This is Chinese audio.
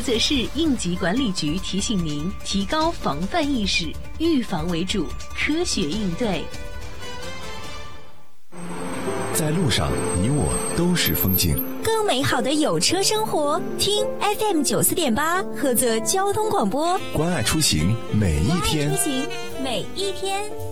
色市应急管理局提醒您提高防范意识，预防为主，科学应对。 在路上，你我都是风景。 更美好的有车生活，听 FM 94.8菏泽交通广播， 关爱出行每一天。 关爱出行每一天。